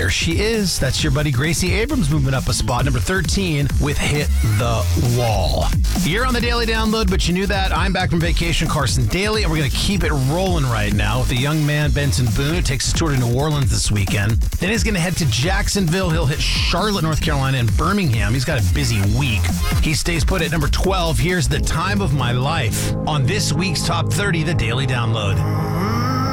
there she is. That's your buddy Gracie Abrams moving up a spot. Number 13 with Hit the Wall. You're on the Daily Download, but you knew that. I'm back from vacation, Carson Daly, and we're going to keep it rolling right now with the young man Benson Boone, who takes his tour to New Orleans this weekend. Then he's going to head to Jacksonville. He'll hit Charlotte, North Carolina, and Birmingham. He's got a busy week. He stays put at number 12. Here's The Time of My Life on this week's Top 30, the Daily Download.